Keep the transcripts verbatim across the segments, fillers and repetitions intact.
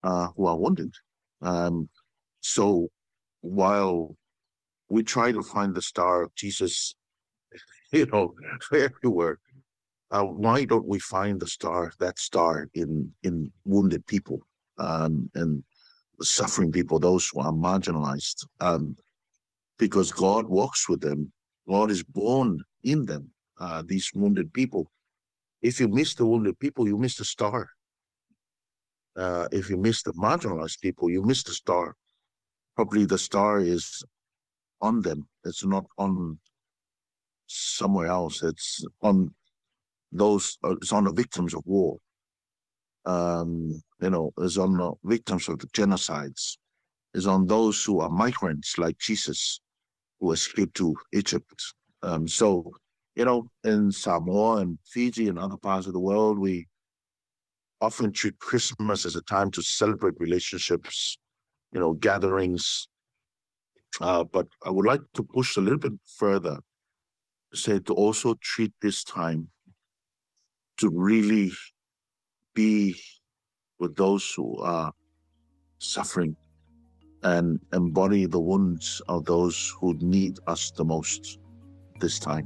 uh, who are wounded. Um, so while we try to find the star of Jesus, you know, everywhere, uh, why don't we find the star, that star in in wounded people um, and suffering people, those who are marginalized? Um, because God walks with them. God is born in them, uh, these wounded people. If you miss the wounded people, you miss the star. Uh, if you miss the marginalized people, you miss the star. Probably the star is on them. It's not on somewhere else. It's on those, uh, it's on the victims of war. Um, you know, it's on the victims of the genocides. It's on those who are migrants like Jesus, who escaped to Egypt. Um, so, you know, in Samoa and Fiji and other parts of the world, we often treat Christmas as a time to celebrate relationships, you know, gatherings. Uh, but I would like to push a little bit further, say to also treat this time to really be with those who are suffering and embody the wounds of those who need us the most this time.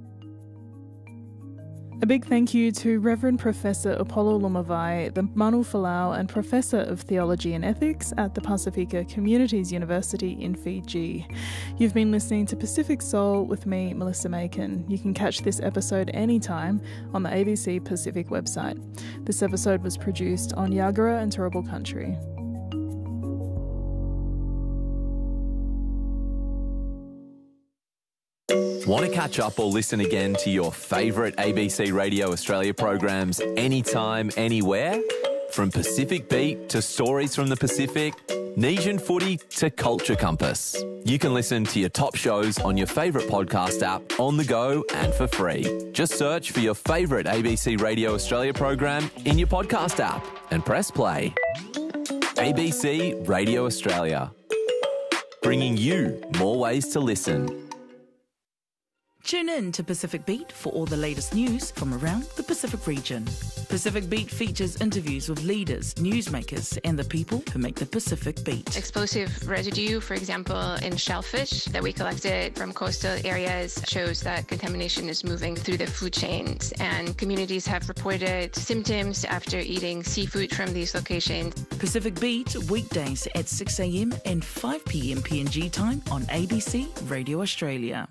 A big thank you to Reverend Professor Apollo Lumavai, the Manu Folau and Professor of Theology and Ethics at the Pasifika Communities University in Fiji. You've been listening to Pacific Soul with me, Melissa Macon. You can catch this episode anytime on the A B C Pacific website. This episode was produced on Yagara and Turrbal Country. Want to catch up or listen again to your favourite A B C Radio Australia programs anytime, anywhere? From Pacific Beat to Stories from the Pacific, Nesian Footy to Culture Compass. You can listen to your top shows on your favourite podcast app on the go and for free. Just search for your favourite A B C Radio Australia program in your podcast app and press play. A B C Radio Australia, bringing you more ways to listen. Tune in to Pacific Beat for all the latest news from around the Pacific region. Pacific Beat features interviews with leaders, newsmakers, and the people who make the Pacific beat. Explosive residue, for example, in shellfish that we collected from coastal areas shows that contamination is moving through the food chains, and communities have reported symptoms after eating seafood from these locations. Pacific Beat, weekdays at six a.m. and five p.m. P N G time on A B C Radio Australia.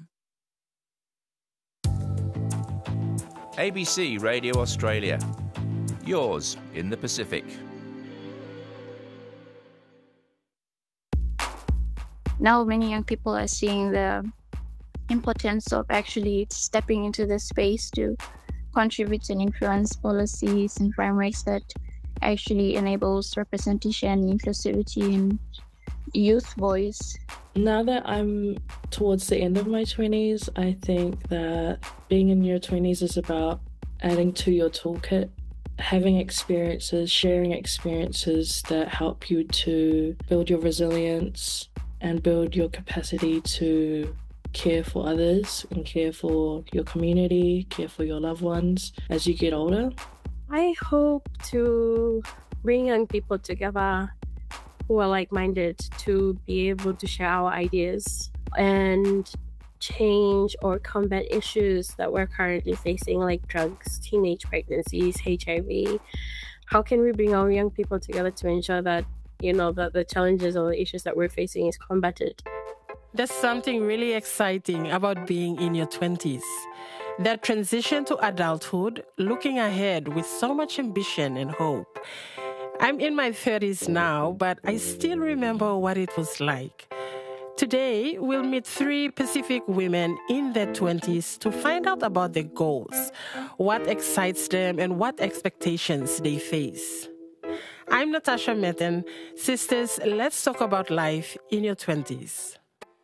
A B C Radio Australia, yours in the Pacific. Now many young people are seeing the importance of actually stepping into the space to contribute and influence policies and frameworks that actually enables representation and inclusivity in youth voice. Now that I'm towards the end of my twenties, I think that being in your twenties is about adding to your toolkit, having experiences, sharing experiences that help you to build your resilience and build your capacity to care for others and care for your community, care for your loved ones as you get older. I hope to bring young people together who are like-minded to be able to share our ideas and change or combat issues that we're currently facing, like drugs, teenage pregnancies, H I V. How can we bring our young people together to ensure that, you know, that the challenges or the issues that we're facing is combated? There's something really exciting about being in your twenties. That transition to adulthood, looking ahead with so much ambition and hope. I'm in my thirties now, but I still remember what it was like. Today, we'll meet three Pacific women in their twenties to find out about their goals, what excites them, and what expectations they face. I'm Natasha Metten. Sisters, let's talk about life in your twenties.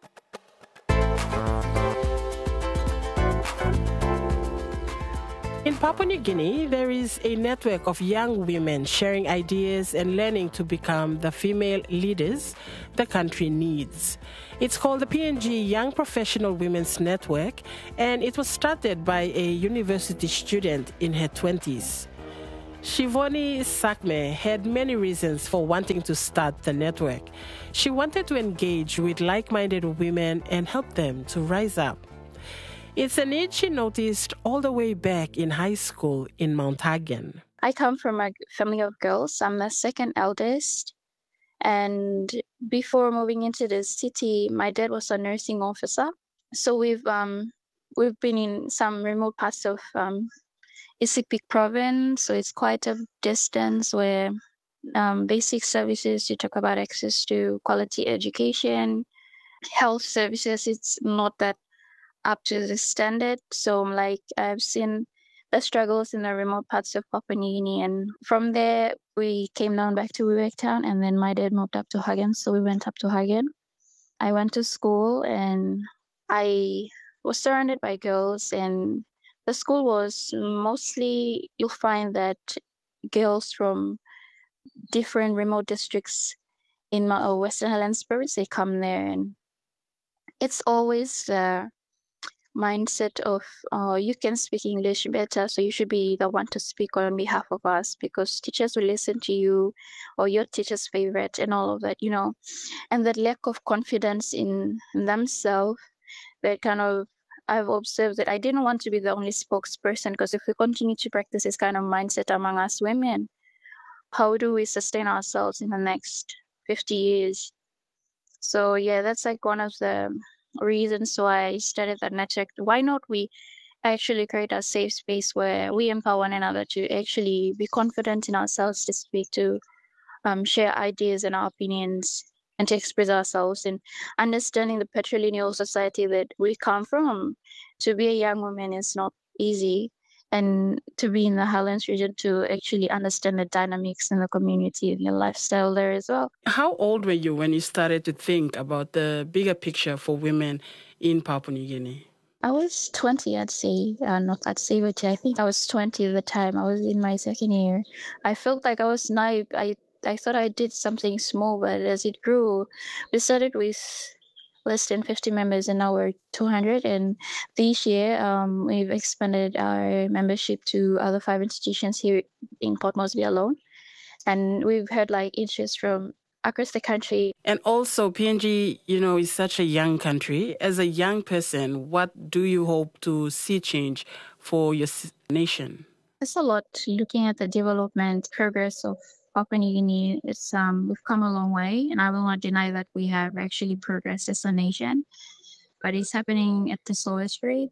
In Papua New Guinea, there is a network of young women sharing ideas and learning to become the female leaders the country needs. It's called the P N G Young Professional Women's Network, and it was started by a university student in her twenties. Shivoni Sakme had many reasons for wanting to start the network. She wanted to engage with like-minded women and help them to rise up. It's a need she noticed all the way back in high school in Mount Hagen. I come from a family of girls. I'm the second eldest. And before moving into the city, my dad was a nursing officer. So we've um we've been in some remote parts of um, Isipik province. So it's quite a distance where um, basic services, you talk about access to quality education, health services, it's not that up to the standard. So like I've seen the struggles in the remote parts of Papua New Guinea. And from there, we came down back to Wewak Town, and then my dad moved up to Hagen. So we went up to Hagen. I went to school, and I was surrounded by girls, and the school was mostly, you'll find that girls from different remote districts in my Western Highlands province, they come there, and it's always the mindset of, oh, you can speak English better, so you should be the one to speak on behalf of us because teachers will listen to you, or your teacher's favorite, and all of that, you know. And that lack of confidence in themselves, that kind of, I've observed that I didn't want to be the only spokesperson, because if we continue to practice this kind of mindset among us women, how do we sustain ourselves in the next fifty years? So yeah, that's like one of the reasons why I started that network. Why not we actually create a safe space where we empower one another to actually be confident in ourselves to speak, to um, share ideas and our opinions, and to express ourselves, and understanding the patrilineal society that we come from. To be a young woman is not easy, and to be in the Highlands region, to actually understand the dynamics in the community and your lifestyle there as well. How old were you when you started to think about the bigger picture for women in Papua New Guinea? I was twenty, I'd say. Uh, not I'd say, but I think I was twenty at the time. I was in my second year. I felt like I was naive. I, I thought I did something small, but as it grew, we started with less than fifty members, and now we're two hundred. And this year, um, we've expanded our membership to other five institutions here in Port Moresby alone. And we've had like interest from across the country. And also, P N G, you know, is such a young country. As a young person, what do you hope to see change for your nation? There's a lot. Looking at the development progress of Papua New Guinea, it's um we've come a long way, and I will not deny that we have actually progressed as a nation, but it's happening at the slowest rate.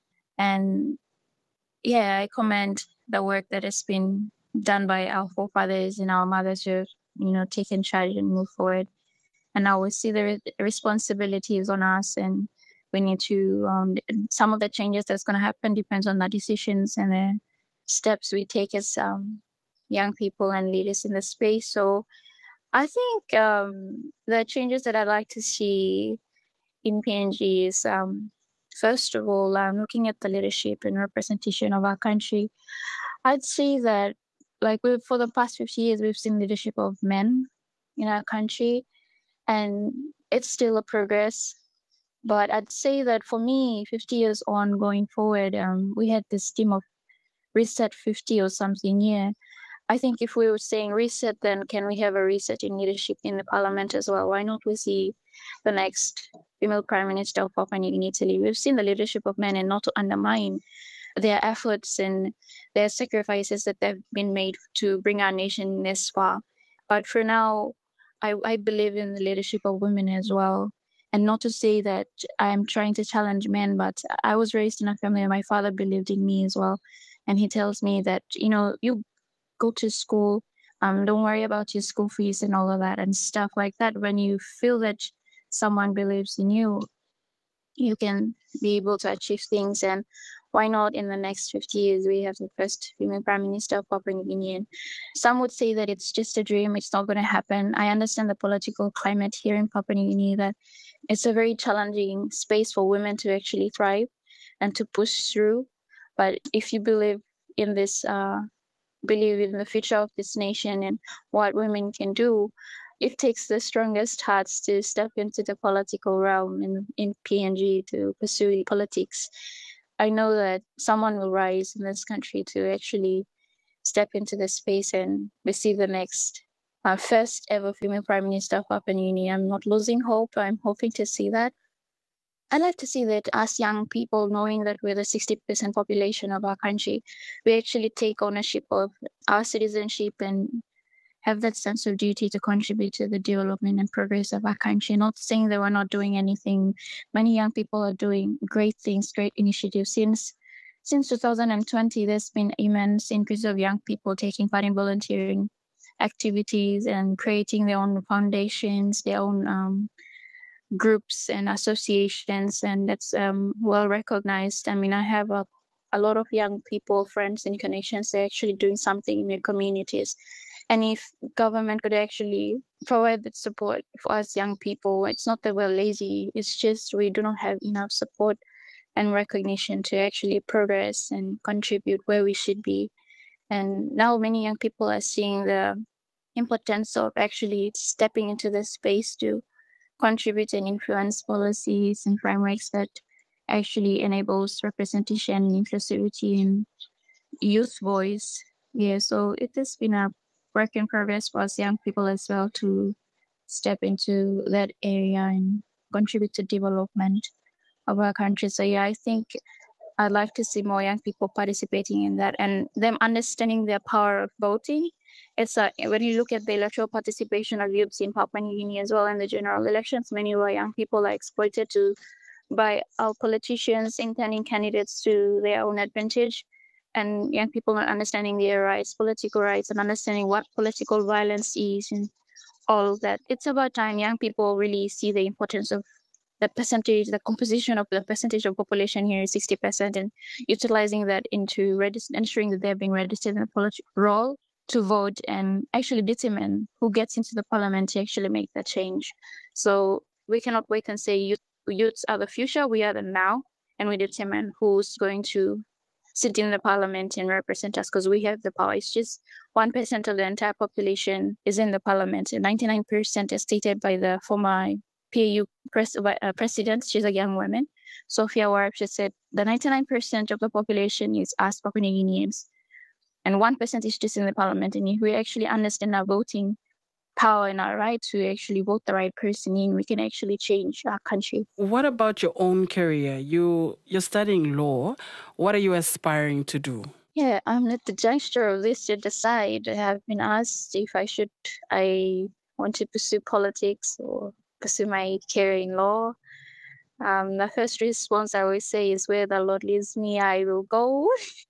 And yeah, I commend the work that has been done by our forefathers and our mothers who have, you know, taken charge and move forward. And now we see the re- responsibilities on us, and we need to, um, some of the changes that's going to happen depends on the decisions and the steps we take as um, young people and leaders in the space. So I think um, the changes that I'd like to see in P N G is, um, first of all, um, looking at the leadership and representation of our country. I'd say that, like, we've, for the past fifty years, we've seen leadership of men in our country, and it's still a progress. But I'd say that for me, fifty years on going forward, um, we had this theme of reset fifty or something. Yeah, I think if we were saying reset, then can we have a reset in leadership in the parliament as well? Why not we see the next female prime minister of Papua New Guinea, Italy? We've seen the leadership of men, and not to undermine their efforts and their sacrifices that they've been made to bring our nation this far. But for now, I, I believe in the leadership of women as well. And not to say that I'm trying to challenge men, but I was raised in a family where my father believed in me as well. And he tells me that, you know, you go to school, um, don't worry about your school fees and all of that and stuff like that. When you feel that someone believes in you, you can be able to achieve things. And why not in the next fifty years, we have the first female prime minister of Papua New Guinea? Some would say that it's just a dream, it's not going to happen. I understand the political climate here in Papua New Guinea, that it's a very challenging space for women to actually thrive and to push through. But if you believe in this, uh, believe in the future of this nation and what women can do, it takes the strongest hearts to step into the political realm in, in P N G to pursue politics. I know that someone will rise in this country to actually step into the space and receive the next uh, first ever female prime minister of Papua New Guinea. I'm not losing hope. I'm hoping to see that. I'd like to see that us young people, knowing that we're the sixty percent population of our country, we actually take ownership of our citizenship and have that sense of duty to contribute to the development and progress of our country. Not saying that we're not doing anything. Many young people are doing great things, great initiatives. Since since two thousand twenty, there's been immense increase of young people taking part in volunteering activities and creating their own foundations, their own um, groups and associations, and that's um, well recognized. I mean, I have a, a lot of young people, friends and connections, they're actually doing something in their communities. And if government could actually provide that support for us young people, it's not that we're lazy, it's just we do not have enough support and recognition to actually progress and contribute where we should be. And now many young people are seeing the importance of actually stepping into the space to contribute and influence policies and frameworks that actually enables representation, inclusivity, and youth voice. Yeah, so it has been a work in progress for us young people as well to step into that area and contribute to development of our country. So yeah, I think I'd like to see more young people participating in that and them understanding their power of voting. It's a, when you look at the electoral participation of youths in Papua New Guinea as well in the general elections, many of our young people are exploited to by our politicians intending candidates to their own advantage, and young people not understanding their rights, political rights, and understanding what political violence is and all of that. It's about time young people really see the importance of the percentage, the composition of the percentage of population here is sixty percent, and utilizing that into regist- ensuring that they're being registered in a political role to vote and actually determine who gets into the parliament to actually make that change. So we cannot wait and say youth, youths are the future, we are the now, and we determine who's going to sit in the parliament and represent us because we have the power. It's just one percent of the entire population is in the parliament, and ninety-nine percent as stated by the former P A U pres- uh, president. She's a young woman, Sophia Warab. She said the ninety-nine percent of the population is us Papua New Guineans, and one percent is just in the parliament. And if we actually understand our voting power and our right to actually vote the right person in, we can actually change our country. What about your own career? You, you're studying law. What are you aspiring to do? Yeah, I'm at the juncture of this to decide. I have been asked if I should, I want to pursue politics or pursue my career in law. Um, the first response I always say is where the Lord leads me, I will go.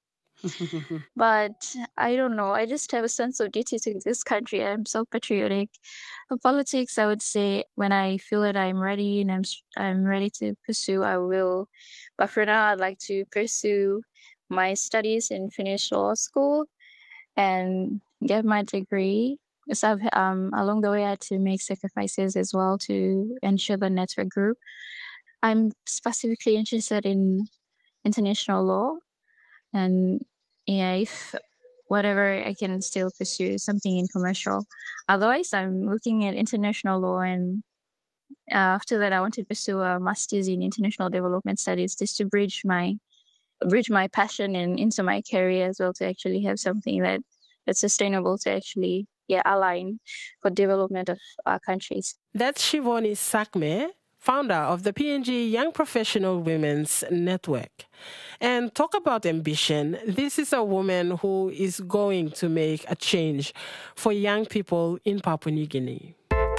But I don't know. I just have a sense of duty to this country. I'm so patriotic. For politics, I would say when I feel that I'm ready and I'm I'm ready to pursue, I will. But for now, I'd like to pursue my studies and finish law school and get my degree. So I've, um, along the way, I had to make sacrifices as well to ensure the network grew. I'm specifically interested in international law. And yeah, if whatever, I can still pursue something in commercial. Otherwise, I'm looking at international law, and uh, after that, I want to pursue a master's in international development studies just to bridge my bridge my passion and into my career as well, to actually have something that that's sustainable to actually yeah align for development of our countries. That's Shivoni Sakme, founder of the P N G Young Professional Women's Network. And talk about ambition. This is a woman who is going to make a change for young people in Papua New Guinea.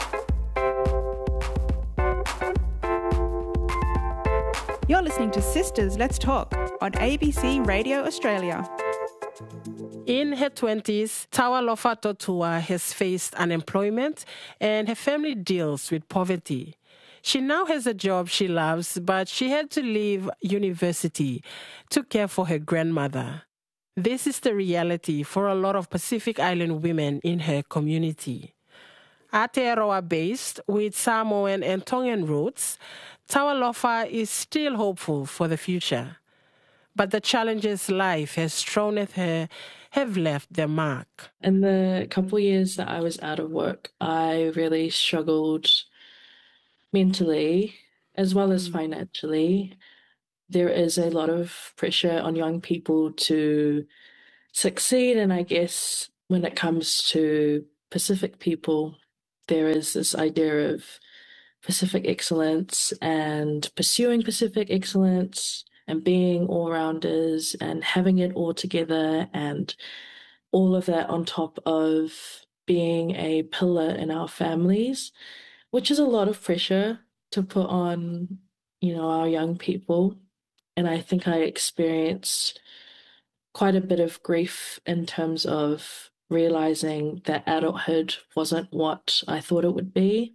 You're listening to Sisters Let's Talk on A B C Radio Australia. In her twenties, Tawalofa Totua has faced unemployment and her family deals with poverty. She now has a job she loves, but she had to leave university to care for her grandmother. This is the reality for a lot of Pacific Island women in her community. Aotearoa-based with Samoan and Tongan roots, Tawalofa is still hopeful for the future. But the challenges life has thrown at her have left their mark. In the couple of years that I was out of work, I really struggled mentally as well as financially. There is a lot of pressure on young people to succeed. And I guess when it comes to Pacific people, there is this idea of Pacific excellence and pursuing Pacific excellence and being all-rounders and having it all together, and all of that on top of being a pillar in our families, which is a lot of pressure to put on, you know, our young people. And I think I experienced quite a bit of grief in terms of realizing that adulthood wasn't what I thought it would be,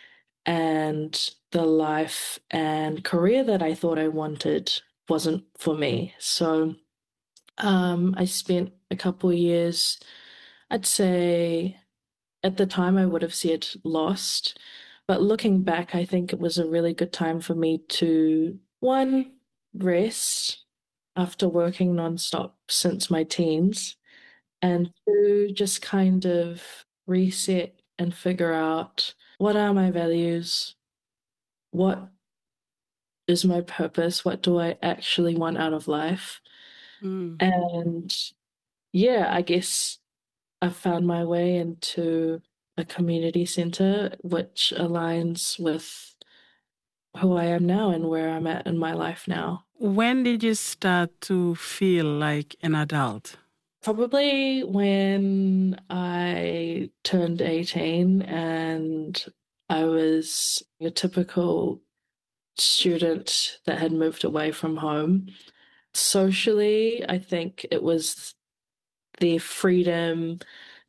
and the life and career that I thought I wanted wasn't for me. So um, I spent a couple of years, I'd say at the time I would have said lost, but looking back, I think it was a really good time for me to, one, rest after working nonstop since my teens, and two, just kind of reset and figure out what are my values, what is my purpose, what do I actually want out of life. Mm. And yeah, I guess I found my way into a community center, which aligns with who I am now and where I'm at in my life now. When did you start to feel like an adult? Probably when I turned eighteen and I was a typical student that had moved away from home. Socially, I think it was the freedom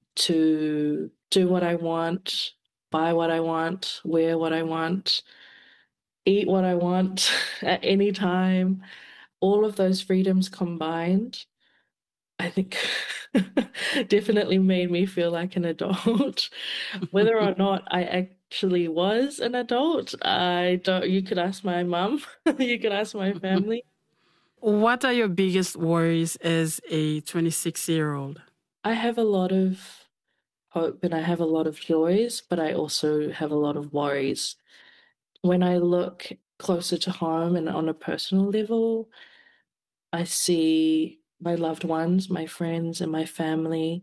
to do what I want, buy what I want, wear what I want, eat what I want at any time. All of those freedoms combined, I think definitely made me feel like an adult. Whether or not I actually was an adult, I don't, you could ask my mum, you could ask my family. What are your biggest worries as a twenty-six-year-old? I have a lot of hope and I have a lot of joys, but I also have a lot of worries. When I look closer to home and on a personal level, I see my loved ones, my friends, and my family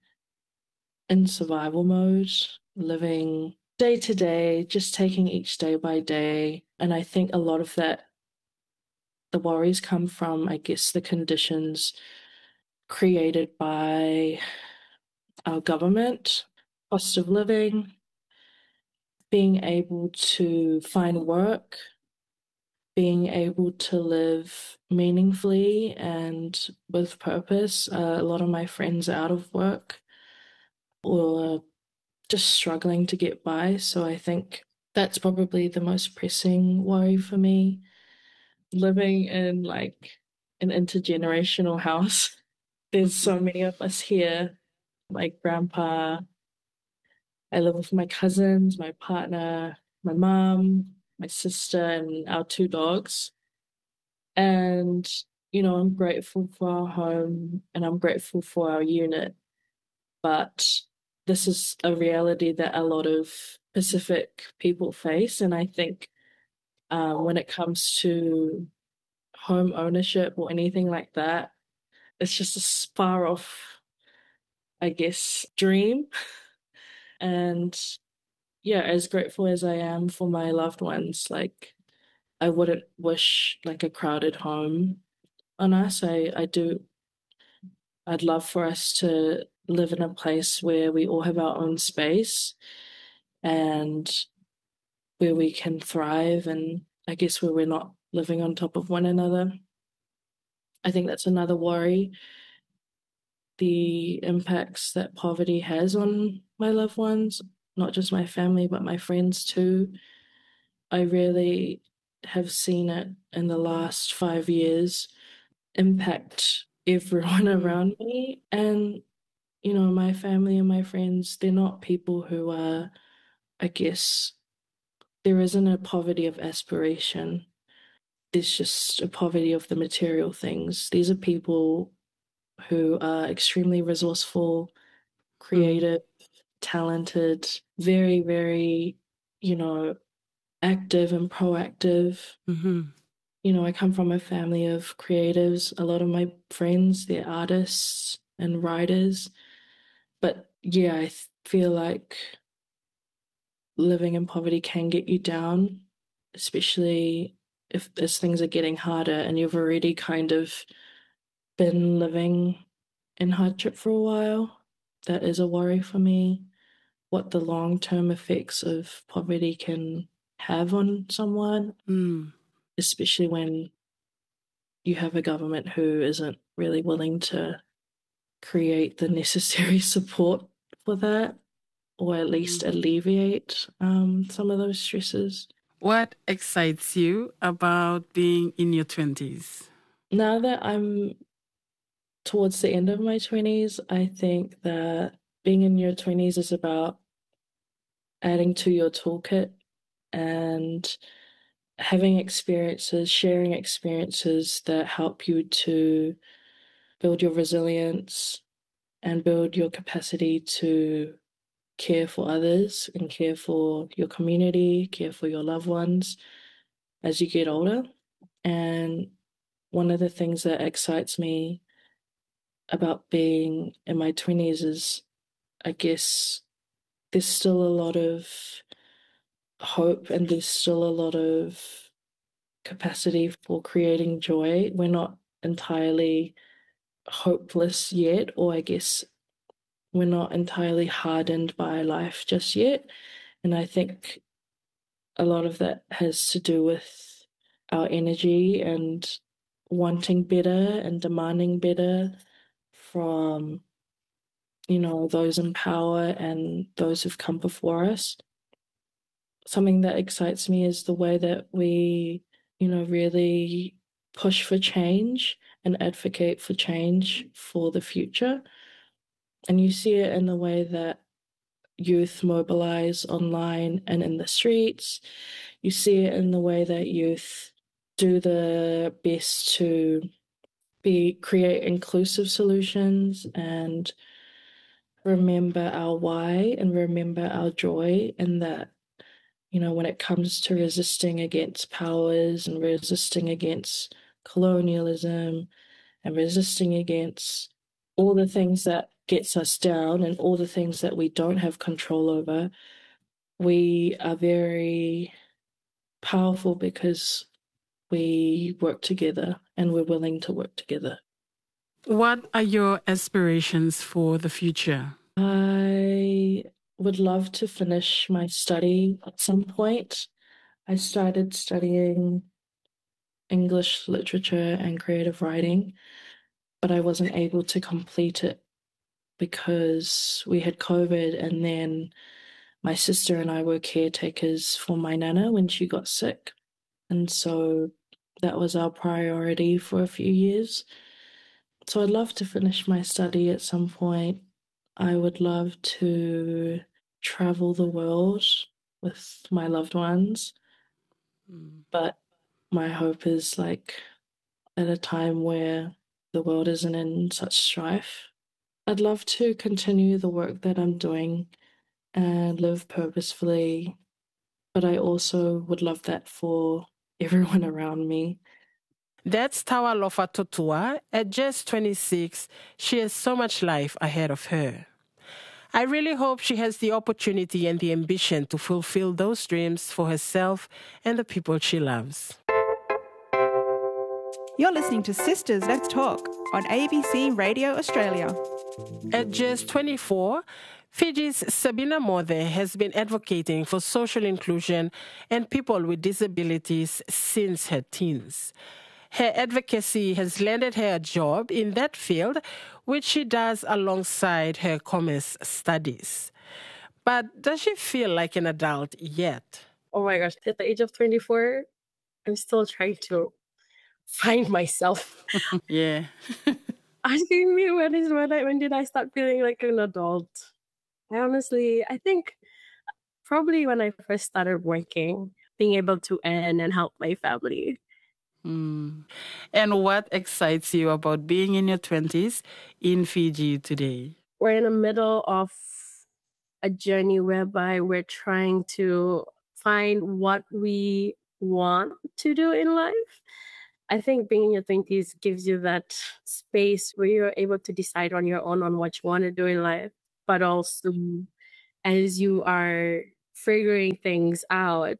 in survival mode, living day to day, just taking each day by day. And I think a lot of that, the worries come from, I guess, the conditions created by our government, cost of living, being able to find work, being able to live meaningfully and with purpose. Uh, a lot of my friends are out of work or just struggling to get by. So I think that's probably the most pressing worry for me. Living in like an intergenerational house. There's so many of us here. My grandpa, I live with my cousins, my partner, my mom, my sister, and our two dogs. And, you know, I'm grateful for our home and I'm grateful for our unit. But this is a reality that a lot of Pacific people face. And I think um, when it comes to home ownership or anything like that, it's just a far off, I guess, dream. And yeah, as grateful as I am for my loved ones, like I wouldn't wish like a crowded home on us. I, I do, I'd love for us to live in a place where we all have our own space and where we can thrive, and I guess where we're not living on top of one another. I think that's another worry, the impacts that poverty has on my loved ones, not just my family, but my friends too. I really have seen it in the last five years impact everyone around me. And, you know, my family and my friends, they're not people who are, I guess, there isn't a poverty of aspiration. There's just a poverty of the material things. These are people who are extremely resourceful, creative, mm. talented, very, very, you know, active and proactive. Mm-hmm. You know, I come from a family of creatives. A lot of my friends, they're artists and writers. But yeah, I feel like living in poverty can get you down, especially if as things are getting harder and you've already kind of been living in hardship for a while. That is a worry for me, what the long-term effects of poverty can have on someone, mm. especially when you have a government who isn't really willing to create the necessary support for that, or at least alleviate um, some of those stresses. What excites you about being in your twenties? Now that I'm towards the end of my twenties, I think that being in your twenties is about adding to your toolkit and having experiences, sharing experiences that help you to build your resilience and build your capacity to care for others and care for your community, care for your loved ones as you get older. And one of the things that excites me about being in my twenties is, I guess, there's still a lot of hope and there's still a lot of capacity for creating joy. We're not entirely hopeless yet, or I guess we're not entirely hardened by life just yet. And I think a lot of that has to do with our energy and wanting better and demanding better from, you know, those in power and those who've come before us. Something that excites me is the way that we, you know, really push for change and advocate for change for the future. And you see it in the way that youth mobilize online and in the streets. You see it in the way that youth do the best to be create inclusive solutions and remember our why and remember our joy, and that, you know, when it comes to resisting against powers and resisting against colonialism and resisting against all the things that gets us down and all the things that we don't have control over, we are very powerful because we work together and we're willing to work together. What are your aspirations for the future? I would love to finish my study at some point. I started studying English literature and creative writing, but I wasn't able to complete it because we had COVID, and then my sister and I were caretakers for my nana when she got sick. And so that was our priority for a few years. So I'd love to finish my study at some point. I would love to travel the world with my loved ones. Mm. But my hope is, like, at a time where the world isn't in such strife. I'd love to continue the work that I'm doing and live purposefully, but I also would love that for everyone around me. That's Tawalofa Totua. At just twenty-six, she has so much life ahead of her. I really hope she has the opportunity and the ambition to fulfill those dreams for herself and the people she loves. You're listening to Sisters Let's Talk on A B C Radio Australia. At just twenty-four, Fiji's Sabina Mothe has been advocating for social inclusion and people with disabilities since her teens. Her advocacy has landed her a job in that field, which she does alongside her commerce studies. But does she feel like an adult yet? Oh my gosh, at the age of twenty-four, I'm still trying to find myself. Yeah. Asking me when is when I when did I start feeling like an adult? I honestly, I think probably when I first started working, being able to earn and help my family. Mm. And what excites you about being in your twenties in Fiji today? We're in the middle of a journey whereby we're trying to find what we want to do in life. I think being in your twenties gives you that space where you're able to decide on your own on what you want to do in life, but also as you are figuring things out,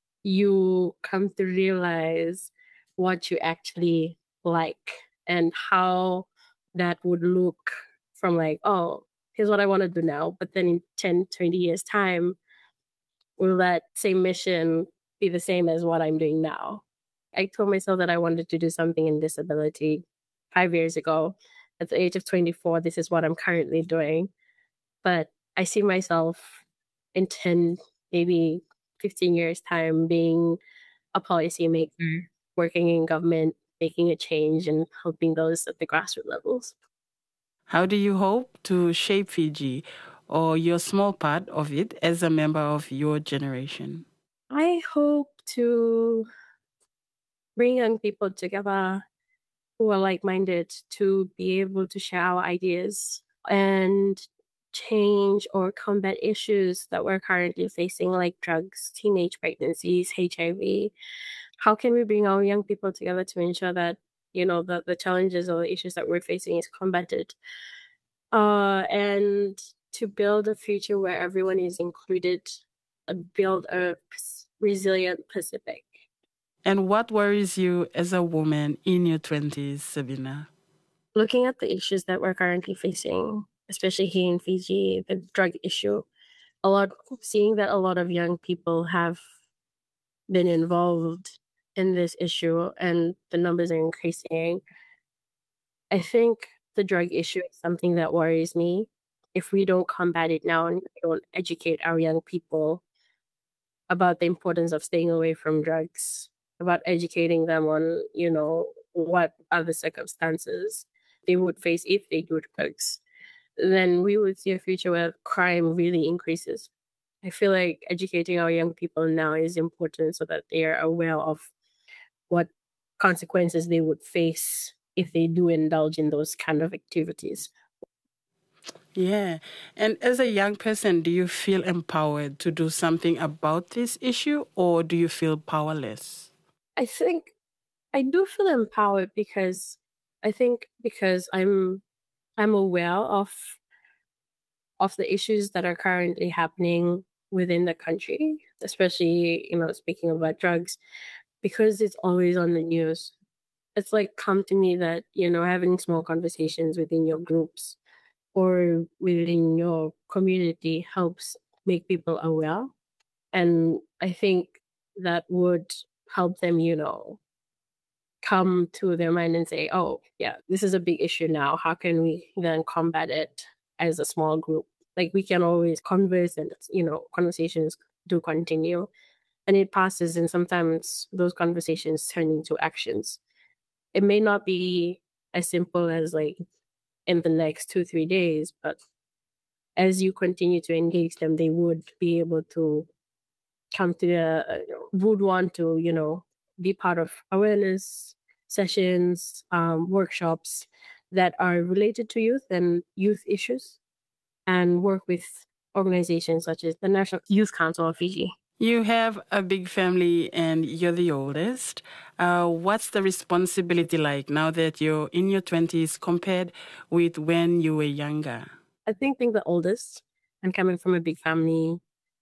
you come to realize what you actually like and how that would look from like, oh, here's what I want to do now. But then in ten, twenty years time, will that same mission be the same as what I'm doing now? I told myself that I wanted to do something in disability five years ago. At the age of twenty-four, this is what I'm currently doing. But I see myself in ten, maybe fifteen years' time being a policymaker, working in government, making a change and helping those at the grassroots levels. How do you hope to shape Fiji or your small part of it as a member of your generation? I hope to bring young people together who are like-minded to be able to share our ideas and change or combat issues that we're currently facing, like drugs, teenage pregnancies, H I V. How can we bring our young people together to ensure that, you know, the, the challenges or the issues that we're facing is combated? Uh, and to build a future where everyone is included, uh, build a resilient Pacific. And what worries you as a woman in your twenties, Sabina? Looking at the issues that we're currently facing, especially here in Fiji, the drug issue, a lot, seeing that a lot of young people have been involved in this issue and the numbers are increasing. I think the drug issue is something that worries me. If we don't combat it now and we don't educate our young people about the importance of staying away from drugs, about educating them on, you know, what are the circumstances they would face if they do drugs, then we would see a future where crime really increases. I feel like educating our young people now is important so that they are aware of what consequences they would face if they do indulge in those kind of activities. Yeah. And as a young person, do you feel empowered to do something about this issue, or do you feel powerless? I think I do feel empowered because I think because I'm I'm aware of of the issues that are currently happening within the country, especially, you know, speaking about drugs, because it's always on the news. It's like come to me that, you know, having small conversations within your groups or within your community helps make people aware. And I think that would help them, you know, come to their mind and say, oh, yeah, this is a big issue now. How can we then combat it as a small group? Like we can always converse and, you know, conversations do continue and it passes. And sometimes those conversations turn into actions. It may not be as simple as like in the next two, three days, but as you continue to engage them, they would be able to come to the, uh, would want to, you know, be part of awareness sessions, um, workshops that are related to youth and youth issues, and work with organizations such as the National Youth Council of Fiji. You have a big family and you're the oldest. Uh, what's the responsibility like now that you're in your twenties compared with when you were younger? I think being the oldest and coming from a big family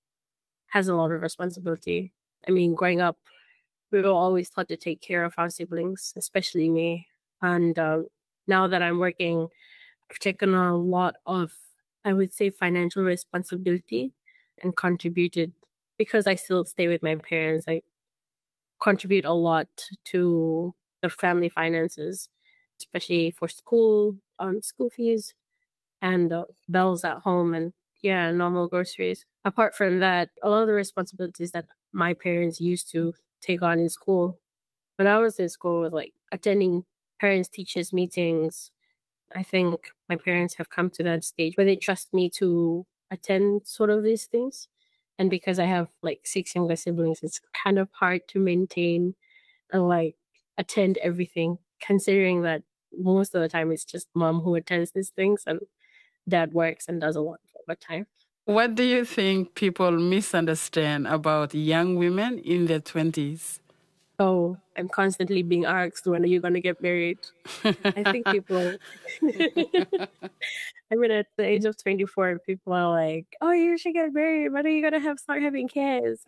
has a lot of responsibility. I mean, growing up, we were always taught to take care of our siblings, especially me. And uh, now that I'm working, I've taken on a lot of, I would say, financial responsibility and contributed, because I still stay with my parents, I contribute a lot to the family finances, especially for school, um, school fees, and uh, bills at home, and yeah, normal groceries. Apart from that, a lot of the responsibilities that my parents used to take on in school, when I was in school, was like attending parents teachers meetings. I think my parents have come to that stage where they trust me to attend sort of these things. And because I have like six younger siblings, it's kind of hard to maintain and like attend everything, considering that most of the time it's just mom who attends these things and dad works and does a lot of time. What do you think people misunderstand about young women in their twenties? oh, I'm constantly being asked, when are you going to get married? I think people, I mean, at the age of twenty-four, people are like, oh, you should get married. When are you going to have start having kids?